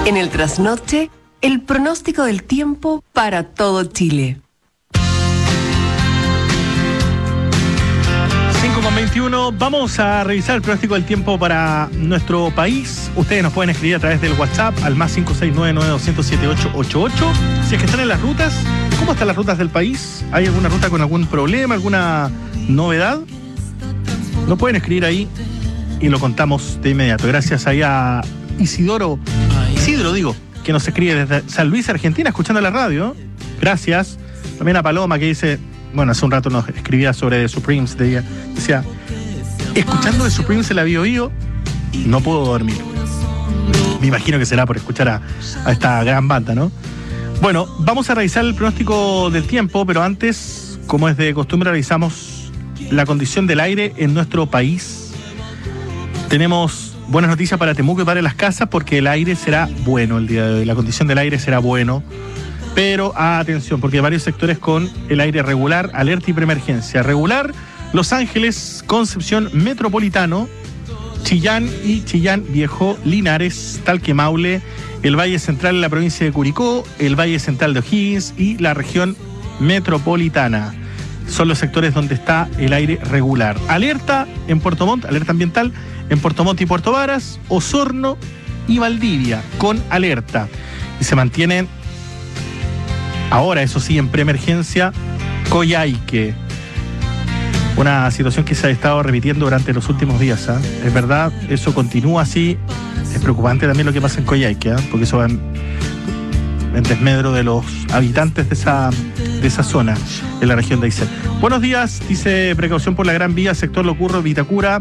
En el trasnoche, el pronóstico del tiempo para todo Chile. 5:21, vamos a revisar el pronóstico del tiempo para nuestro país. Ustedes nos pueden escribir a través del WhatsApp al más 569-9200-7888. Si es que están en las rutas, ¿cómo están las rutas del país? ¿Hay alguna ruta con algún problema, alguna novedad? Nos pueden escribir ahí y lo contamos de inmediato. Gracias ahí a Isidro, que nos escribe desde San Luis, Argentina, escuchando la radio. Gracias. También a Paloma, que dice, bueno, hace un rato nos escribía sobre The Supremes. Decía, escuchando The Supremes en la Bio, no puedo dormir. Me imagino que será por escuchar a esta gran banda, ¿no? Bueno, vamos a revisar el pronóstico del tiempo, pero antes, como es de costumbre, revisamos la condición del aire en nuestro país. Tenemos buenas noticias para Temuco y para Las Casas, porque el aire será bueno el día de hoy. La condición del aire será bueno. Pero atención, porque hay varios sectores con el aire regular, alerta y preemergencia. Regular, Los Ángeles, Concepción, Metropolitano, Chillán y Chillán Viejo, Linares, Talque, Maule, el Valle Central en la provincia de Curicó, el Valle Central de O'Higgins y la región metropolitana. Son los sectores donde está el aire regular. Alerta en Puerto Montt, alerta ambiental en Puerto Montt y Puerto Varas, Osorno y Valdivia con alerta. Y se mantienen ahora, eso sí, en preemergencia, Coyhaique. Una situación que se ha estado repitiendo durante los últimos días, ¿eh? Es verdad, eso continúa así. Es preocupante también lo que pasa en Coyhaique, ¿eh? Porque eso va en desmedro de los habitantes de esa zona, en la región de Aysén. Buenos días, dice, precaución por la Gran Vía, sector Locurro, Vitacura.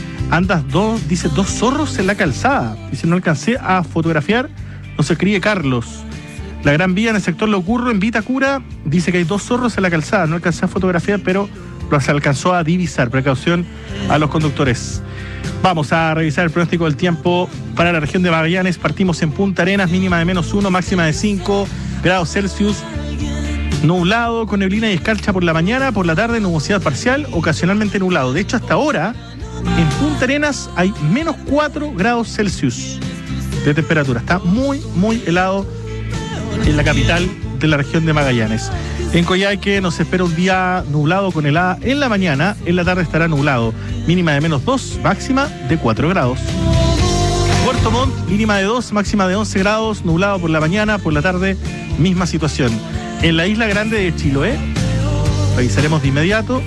Dice, dos zorros en la calzada. Dice, no alcancé a fotografiar, nos escribe Carlos. La Gran Vía en el sector Locurro, en Vitacura, dice que hay dos zorros en la calzada. No alcancé a fotografiar, pero los alcanzó a divisar. Precaución a los conductores. Vamos a revisar el pronóstico del tiempo para la región de Magallanes. Partimos en Punta Arenas, mínima de -1, máxima de 5 grados Celsius. Nublado, con neblina y escarcha por la mañana, por la tarde nubosidad parcial, ocasionalmente nublado. De hecho, hasta ahora, en Punta Arenas hay -4 grados Celsius de temperatura. Está muy, muy helado en la capital de la región de Magallanes. En Coyhaique nos espera un día nublado con helada en la mañana, en la tarde estará nublado, mínima de -2, máxima de 4 grados. Puerto Montt, mínima de 2, máxima de 11 grados, nublado por la mañana, por la tarde, misma situación. En la isla grande de Chiloé, revisaremos de inmediato.